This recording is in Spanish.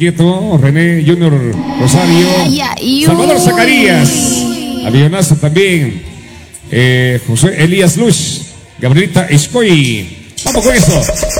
Quieto, René Junior Rosario, Salvador Zacarías, avionazo también, José Elías Luz, Gabrielita Escoy. Vamos con eso.